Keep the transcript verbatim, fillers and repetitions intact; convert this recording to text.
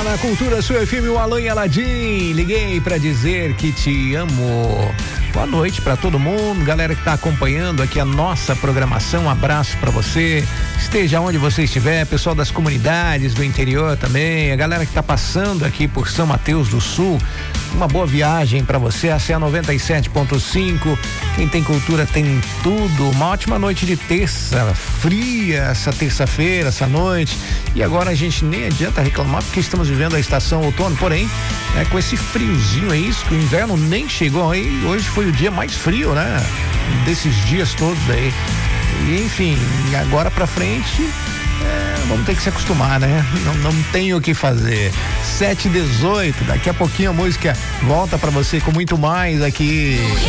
na Cultura Sua F M, o Alan e Aladim. Liguei pra dizer que te amo. Boa noite pra todo mundo, galera que tá acompanhando aqui a nossa programação. Um abraço pra você, esteja onde você estiver, pessoal das comunidades do interior também, a galera que tá passando aqui por São Mateus do Sul. Uma boa viagem pra você. Essa é a noventa e sete ponto cinco. Quem tem cultura tem tudo. Uma ótima noite de terça, fria essa terça-feira, essa noite. E agora a gente nem adianta reclamar porque estamos vivendo a estação outono, porém, é com esse friozinho, é isso, que o inverno nem chegou aí. Hoje foi o dia mais frio, né? Desses dias todos aí. E, enfim, agora pra frente, é, vamos ter que se acostumar, né? Não, não tem o que fazer. sete e dezoito, daqui a pouquinho a música volta pra você com muito mais aqui.